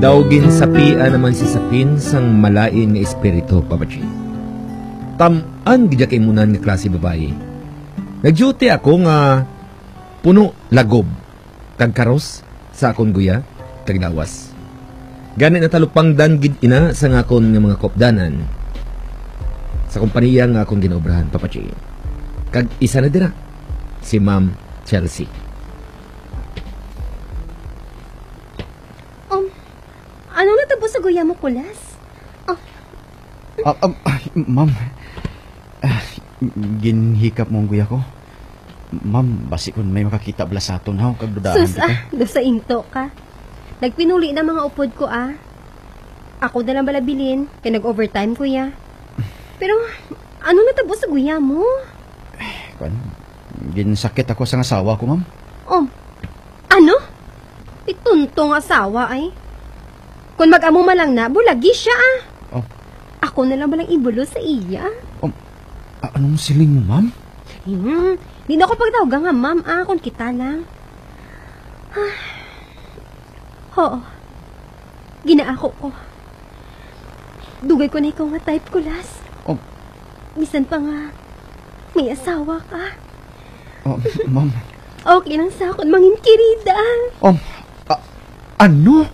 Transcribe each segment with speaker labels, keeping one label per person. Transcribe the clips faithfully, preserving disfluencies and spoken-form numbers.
Speaker 1: Daw ginsapian naman si Sapin sang malain nga espiritu, Papachi. Taman gidya kay munan nga klase babae. Nag-duty ako nga puno lagob kag karos sa akong guya kag lawas. Gani na talupang dan gid ina sa ngakon nga mga kopdanan sa kompanya nga akong ginobrahan, Papachi. Kag isa na dira si Ma'am Chelsea.
Speaker 2: Um, anong natapos sa guya mo, Kulas? Oh.
Speaker 3: Uh, um, uh, ma'am, uh, ginhikap mo ang guya ko. Ma'am, basi kung may makakita bala sa aton, ha? Kag dudahan
Speaker 2: Sus,
Speaker 3: kita.
Speaker 2: ah, do sa into ka. Nagpinuli na mga upod ko, ah. Ako na lang bala bilin, kaya nag-overtime ko, ya. Pero, ano natapos sa guya mo?
Speaker 3: Kan, ginsakit ako sa asawa ko, ma'am.
Speaker 2: Oh, ano? Ituntong asawa, ay. Kung mag-amo malang na, bulagi siya, ah.
Speaker 3: Oh.
Speaker 2: Ako na lang balang ibulo sa iya.
Speaker 3: Oh, ah, anong siling mo, ma'am?
Speaker 2: Hmm, di na ako pagtawagan nga, ma'am, ah, kung kita lang. Ah. Oo. Ginaako ko. Dugay ko na ikaw nga type ko, Las.
Speaker 3: Oh.
Speaker 2: Bisan pa nga, may asawa ka.
Speaker 3: Oh, ma'am.
Speaker 2: Okay lang sa akin, mangin kirida.
Speaker 3: Oh, ah, ano?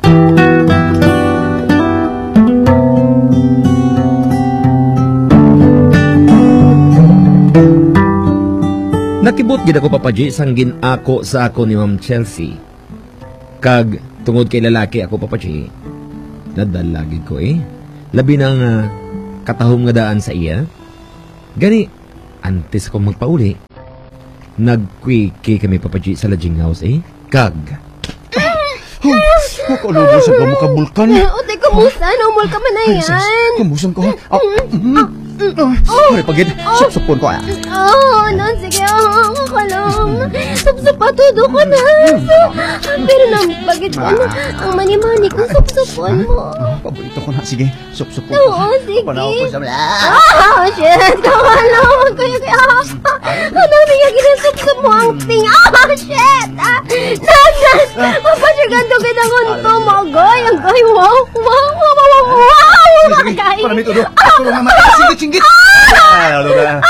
Speaker 1: Nakibot gid ako, Papaji, sang ginako sa ako ni Ma'am Chelsea. Kag tungod kay lalaki ako, Papaji, nadalagid ko eh. Labi nang uh, katahom nga daan sa iya. Gani, antes ko magpauli, nagkwiki kami, Papaji, sa lodging house eh. Kag
Speaker 3: Oh, makalubo sa gamo ka bulkan.
Speaker 2: O, te, kumusta? Numol ka man na yan.
Speaker 3: Kamusan ko. Ah, mm, oh, Ay, pagid. Supsupon ko. Ah.
Speaker 2: Oh, no, sige. Oh, ako lang. Supsupatudo ko na. Pero nang bagit ko na. Ang mani-mani kung supsupon mo.
Speaker 3: Paborito ko na. Sige, supsupon ko.
Speaker 2: Oo, sige.
Speaker 3: Panaw ko sa mla.
Speaker 2: Oh, shit. Kawalan. Kaya kaya. Ano niya ginasupsup mo ang ting? Oh, shit. Nanas. Mapasyagan to kita kung to. Magay. Ang gay. Wow. Wow. Wow. Wow. Wow.
Speaker 3: Sige, para may todo. Tulong naman. Singgit, singgit. Ah, ano ba?